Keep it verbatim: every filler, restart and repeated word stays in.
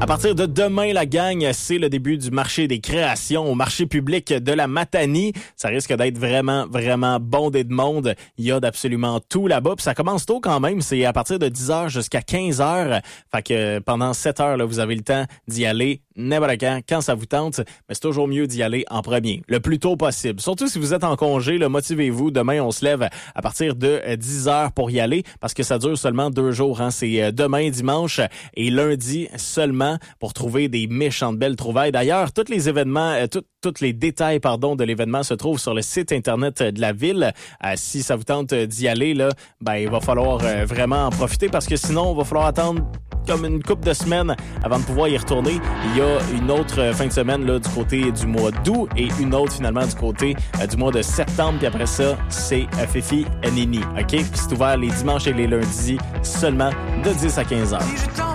À partir de demain, la gang, c'est le début du marché des créations au marché public de la Matanie. Ça risque d'être vraiment, vraiment bondé de monde. Il y a d'absolument tout là-bas. Puis ça commence tôt quand même. C'est à partir de dix heures jusqu'à quinze heures. Fait que pendant sept heures, là, vous avez le temps d'y aller n'importe quand, quand ça vous tente. Mais c'est toujours mieux d'y aller en premier, le plus tôt possible. Surtout si vous êtes en congé, là, motivez-vous. Demain, on se lève à partir de dix heures pour y aller parce que ça dure seulement deux jours. Hein. C'est demain, dimanche et lundi seulement pour trouver des méchantes belles trouvailles. D'ailleurs, tous les événements, euh, tous tous les détails pardon de l'événement se trouvent sur le site internet de la ville. Euh, si ça vous tente d'y aller, là, ben il va falloir euh, vraiment en profiter parce que sinon, il va falloir attendre comme une couple de semaines avant de pouvoir y retourner. Il y a une autre euh, fin de semaine là, du côté du mois d'août et une autre finalement du côté euh, du mois de septembre. Puis après ça, c'est euh, Fifi et Nini. OK? Puis c'est ouvert les dimanches et les lundis seulement de dix à quinze heures.